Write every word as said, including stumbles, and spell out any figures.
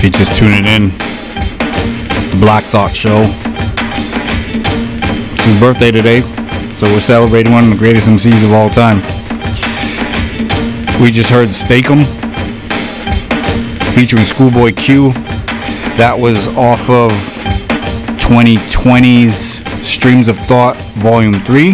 If you're just tuning in, it's the Black Thought Show. It's his birthday today, so we're celebrating one of the greatest M Cs of all time. We just heard Steak 'Em featuring Schoolboy Q. That was off of twenty twenty's Streams of Thought Volume three.